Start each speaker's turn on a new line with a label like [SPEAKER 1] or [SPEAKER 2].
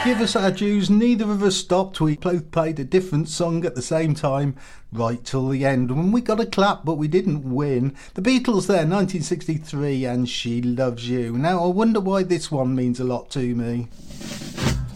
[SPEAKER 1] Give us our dues, neither of us stopped. We both played a different song at the same time, right till the end. When we got a clap, but we didn't win. The Beatles there, 1963, and She Loves You. Now, I wonder why this one means a lot to me.